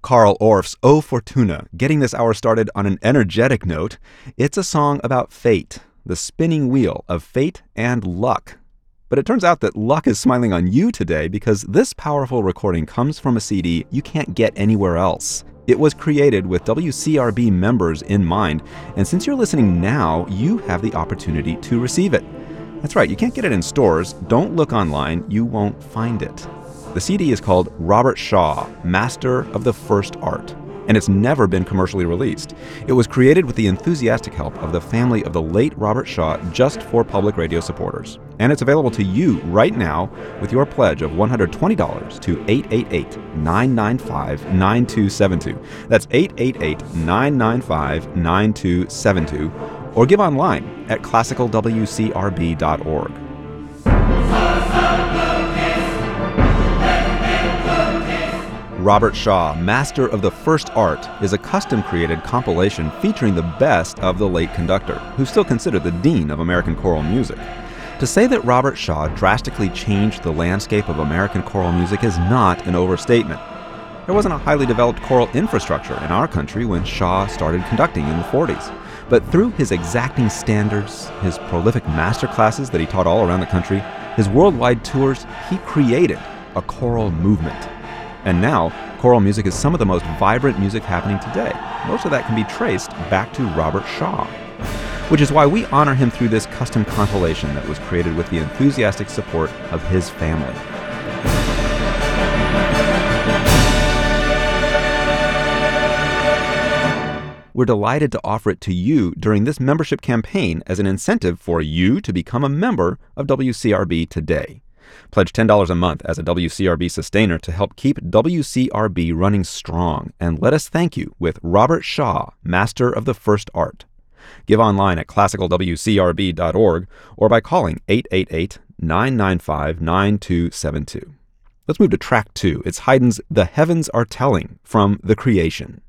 Carl Orff's O Fortuna, getting this hour started on an energetic note. It's a song about fate, the spinning wheel of fate and luck. But it turns out that luck is smiling on you today because this powerful recording comes from a CD you can't get anywhere else. It was created with WCRB members in mind, and since you're listening now, you have the opportunity to receive it. That's right, you can't get it in stores. Don't look online, you won't find it. The CD is called Robert Shaw, Master of the First Art, and it's never been commercially released. It was created with the enthusiastic help of the family of the late Robert Shaw just for public radio supporters. And it's available to you right now with your pledge of $120 to 888-995-9272. That's 888-995-9272. Or give online at classicalwcrb.org. Robert Shaw, Master of the First Art, is a custom-created compilation featuring the best of the late conductor, who's still considered the dean of American choral music. To say that Robert Shaw drastically changed the landscape of American choral music is not an overstatement. There wasn't a highly developed choral infrastructure in our country when Shaw started conducting in the 40s. But through his exacting standards, his prolific master classes that he taught all around the country, his worldwide tours, he created a choral movement. And now, choral music is some of the most vibrant music happening today. Most of that can be traced back to Robert Shaw, which is why we honor him through this custom compilation that was created with the enthusiastic support of his family. We're delighted to offer it to you during this membership campaign as an incentive for you to become a member of WCRB today. Pledge $10 a month as a WCRB sustainer to help keep WCRB running strong, and let us thank you with Robert Shaw, Master of the First Art. Give online at classicalwcrb.org or by calling 888-995-9272. Let's move to track 2. It's Haydn's The Heavens Are Telling from The Creation.